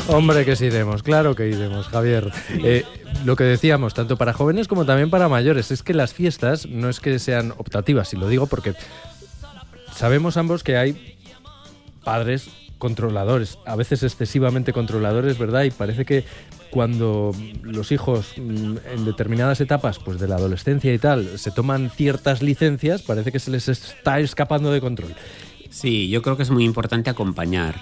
Hombre, que sí iremos, claro que iremos, Javier. Lo que decíamos, tanto para jóvenes como también para mayores, es que las fiestas no es que sean optativas, y lo digo porque sabemos ambos que hay padres controladores, a veces excesivamente controladores, ¿verdad? Y parece que cuando los hijos en determinadas etapas pues de la adolescencia y tal se toman ciertas licencias, parece que se les está escapando de control. Sí, yo creo que es muy importante acompañar,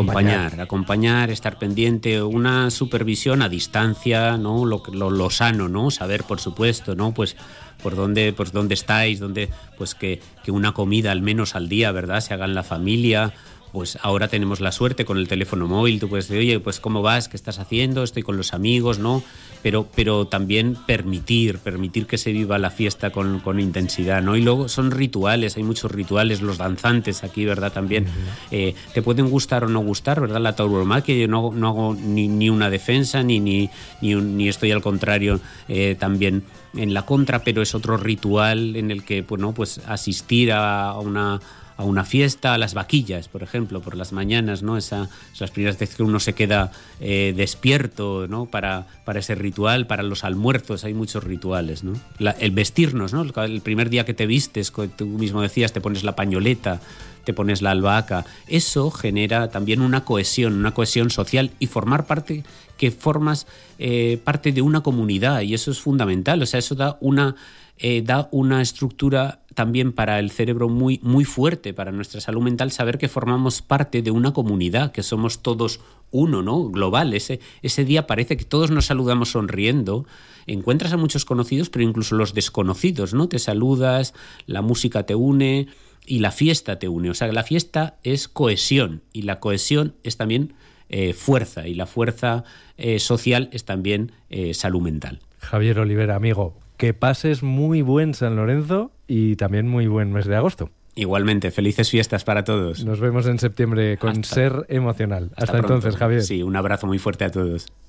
estar pendiente, una supervisión a distancia, ¿no? Lo sano, ¿no? Saber, por supuesto, ¿no? Pues por dónde estáis, pues que una comida al menos al día, ¿verdad? Se haga en la familia. Pues ahora tenemos la suerte con el teléfono móvil, tú puedes decir, oye, pues ¿cómo vas? ¿Qué estás haciendo? Estoy con los amigos, ¿no? Pero también permitir que se viva la fiesta con intensidad, ¿no? Y luego son rituales, hay muchos rituales, los danzantes aquí, ¿verdad? También te pueden gustar o no gustar, ¿verdad? La tauromaquia, yo no hago ni una defensa, ni estoy al contrario también en la contra, pero es otro ritual en el que, pues asistir a una fiesta, a las vaquillas, por ejemplo, por las mañanas, ¿no? Esas primeras veces que uno se queda despierto, ¿no? Para ese ritual, para los almuerzos, hay muchos rituales, ¿no? El vestirnos, ¿no? El primer día que te vistes, tú mismo decías, te pones la pañoleta, te pones la albahaca, eso genera también una cohesión social y formar parte, que formas parte de una comunidad, y eso es fundamental, o sea, eso da una estructura también para el cerebro muy, muy fuerte, para nuestra salud mental, saber que formamos parte de una comunidad, que somos todos uno, ¿no? Global. Ese día parece que todos nos saludamos sonriendo, encuentras a muchos conocidos, pero incluso los desconocidos, ¿no? Te saludas, la música te une y la fiesta te une. O sea, la fiesta es cohesión y la cohesión es también fuerza, y la fuerza social es también salud mental. Javier Olivera, amigo, que pases muy buen San Lorenzo y también muy buen mes de agosto. Igualmente, felices fiestas para todos. Nos vemos en septiembre con Ser Emocional. Hasta entonces, Javier. Sí, un abrazo muy fuerte a todos.